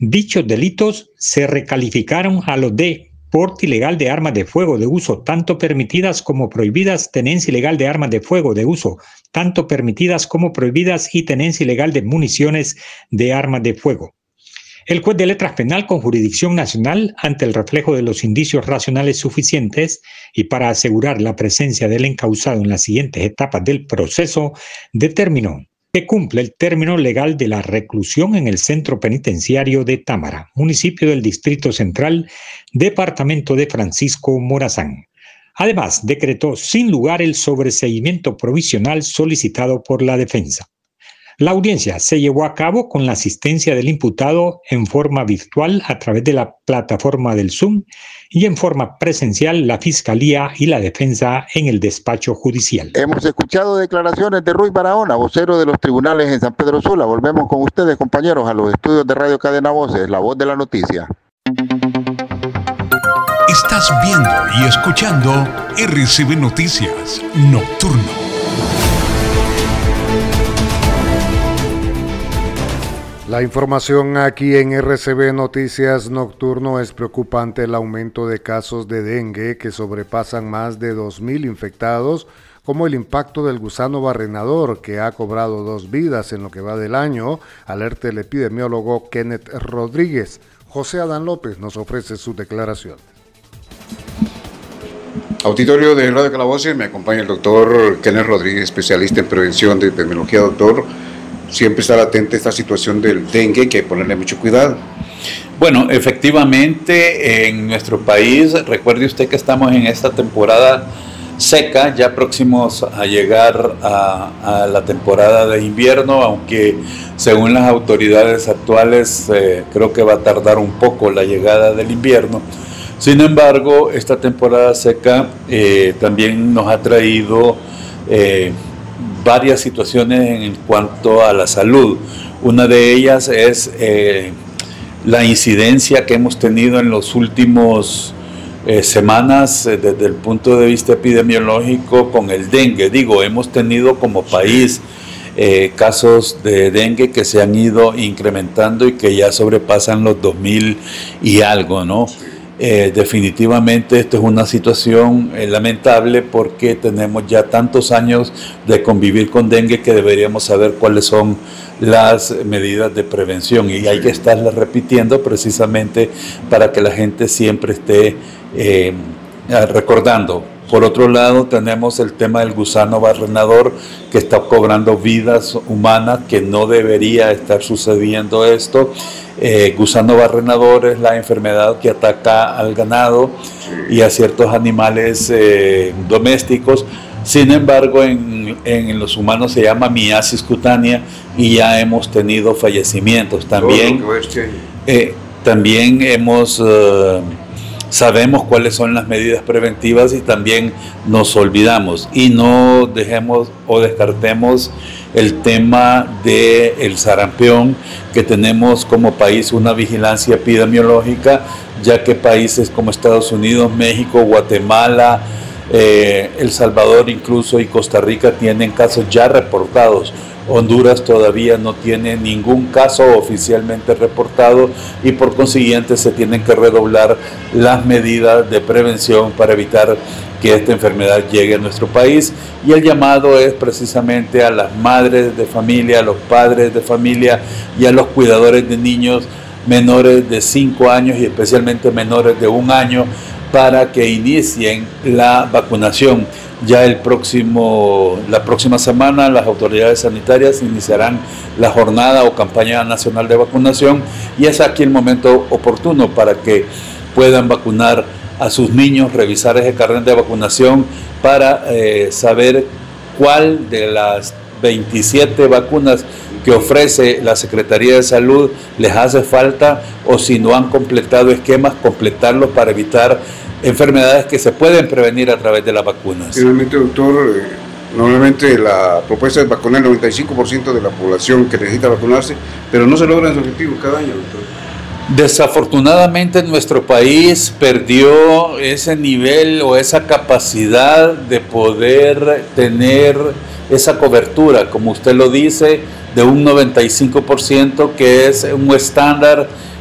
Dichos delitos se recalificaron a los de porte ilegal de armas de fuego de uso tanto permitidas como prohibidas, tenencia ilegal de armas de fuego de uso tanto permitidas como prohibidas y tenencia ilegal de municiones de armas de fuego. El juez de letras penal con jurisdicción nacional, ante el reflejo de los indicios racionales suficientes y para asegurar la presencia del encausado en las siguientes etapas del proceso, determinó que cumple el término legal de la reclusión en el centro penitenciario de Támara, municipio del Distrito Central, departamento de Francisco Morazán. Además, decretó sin lugar el sobreseimiento provisional solicitado por la defensa. La audiencia se llevó a cabo con la asistencia del imputado en forma virtual a través de la plataforma del Zoom y en forma presencial la Fiscalía y la Defensa en el despacho judicial. Hemos escuchado declaraciones de Ruy Barahona, vocero de los tribunales en San Pedro Sula. Volvemos con ustedes, compañeros, a los estudios de Radio Cadena Voces, la voz de la noticia. Estás viendo y escuchando RCB Noticias Nocturno. La información aquí en RCB Noticias Nocturno es preocupante. El aumento de casos de dengue que sobrepasan más de 2.000 infectados, como el impacto del gusano barrenador que ha cobrado 2 vidas en lo que va del año, alerta el epidemiólogo Kenneth Rodríguez. José Adán López nos ofrece su declaración. Auditorio de Radio Calabozo, me acompaña el doctor Kenneth Rodríguez, especialista en prevención de epidemiología. Doctor, siempre estar atento a esta situación del dengue, que hay que ponerle mucho cuidado. Bueno, efectivamente, en nuestro país, recuerde usted que estamos en esta temporada seca, ya próximos a llegar a la temporada de invierno, aunque según las autoridades actuales creo que va a tardar un poco la llegada del invierno. Sin embargo, esta temporada seca también nos ha traído varias situaciones en cuanto a la salud. Una de ellas es la incidencia que hemos tenido en los últimos semanas desde el punto de vista epidemiológico con el dengue. Hemos tenido como país casos de dengue que se han ido incrementando y que ya sobrepasan los 2.000 y algo, ¿no? Definitivamente esto es una situación lamentable porque tenemos ya tantos años de convivir con dengue que deberíamos saber cuáles son las medidas de prevención y hay que estarlas repitiendo precisamente para que la gente siempre esté recordando. Por otro lado, tenemos el tema del gusano barrenador que está cobrando vidas humanas, que no debería estar sucediendo esto. Gusano barrenador es la enfermedad que ataca al ganado y a ciertos animales domésticos. Sin embargo, en los humanos se llama miasis cutánea y ya hemos tenido fallecimientos. También sabemos cuáles son las medidas preventivas y también nos olvidamos y no dejemos o descartemos el tema del sarampión, que tenemos como país una vigilancia epidemiológica, ya que países como Estados Unidos, México, Guatemala, El Salvador incluso y Costa Rica tienen casos ya reportados. Honduras todavía no tiene ningún caso oficialmente reportado y por consiguiente se tienen que redoblar las medidas de prevención para evitar que esta enfermedad llegue a nuestro país. Y el llamado es precisamente a las madres de familia, a los padres de familia y a los cuidadores de niños menores de 5 años y especialmente menores de 1 año para que inicien la vacunación. Ya la próxima semana las autoridades sanitarias iniciarán la jornada o campaña nacional de vacunación y es aquí el momento oportuno para que puedan vacunar a sus niños, revisar ese carnet de vacunación para saber cuál de las 27 vacunas que ofrece la Secretaría de Salud les hace falta o si no han completado esquemas, completarlos para evitar enfermedades que se pueden prevenir a través de las vacunas. Finalmente, doctor, normalmente la propuesta es vacunar el 95% de la población que necesita vacunarse, pero no se logran los objetivos cada año, doctor. Desafortunadamente nuestro país perdió ese nivel o esa capacidad de poder tener esa cobertura, como usted lo dice, de un 95%, que es un estándar